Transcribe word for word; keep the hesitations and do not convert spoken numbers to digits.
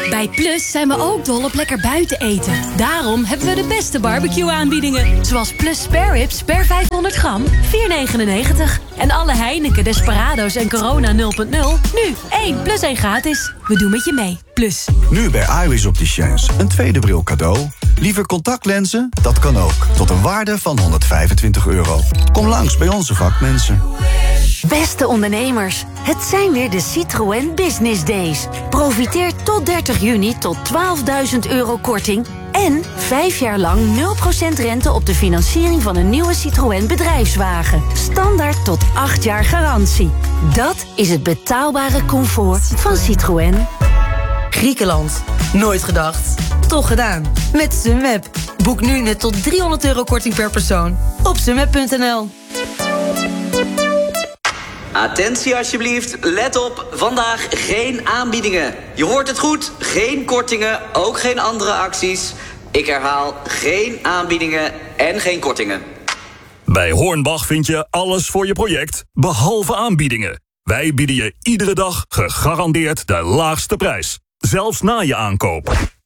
Bij Plus zijn we ook dol op lekker buiten eten. Daarom hebben we de beste barbecue-aanbiedingen. Zoals Plus Spare Ribs per vijfhonderd gram, vier negenennegentig. En alle Heineken, Desperado's en Corona nul punt nul, nu één plus één gratis. We doen met je mee. Plus. Nu bij Iris Opticians een tweede bril cadeau. Liever contactlenzen? Dat kan ook. Tot een waarde van honderdvijfentwintig euro. Kom langs bij onze vakmensen. Beste ondernemers, het zijn weer de Citroën Business Days. Profiteer tot dertig juni tot twaalfduizend euro korting... en vijf jaar lang nul procent rente op de financiering van een nieuwe Citroën bedrijfswagen. Standaard tot acht jaar garantie. Dat is het betaalbare comfort van Citroën. Griekenland. Nooit gedacht. Toch gedaan. Met Sunweb. Boek nu net tot driehonderd euro korting per persoon. Op sunweb punt n l. Attentie alsjeblieft, let op, vandaag geen aanbiedingen. Je hoort het goed, geen kortingen, ook geen andere acties. Ik herhaal, geen aanbiedingen en geen kortingen. Bij Hornbach vind je alles voor je project, behalve aanbiedingen. Wij bieden je iedere dag gegarandeerd de laagste prijs. Zelfs na je aankoop.